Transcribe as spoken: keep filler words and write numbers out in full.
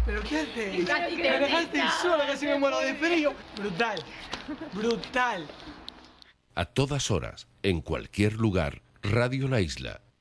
¿Pero qué haces? Casi te Me dejaste deja. sola, casi me muero de frío. Brutal, brutal. A todas horas, en cualquier lugar, Radio La Isla,